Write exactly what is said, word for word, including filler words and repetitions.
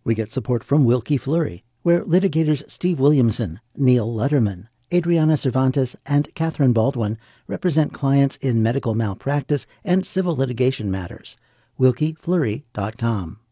We get support from Wilkie Fleury, where litigators Steve Williamson, Neil Letterman, Adriana Cervantes, and Catherine Baldwin represent clients in medical malpractice and civil litigation matters. wilkie fleury dot com.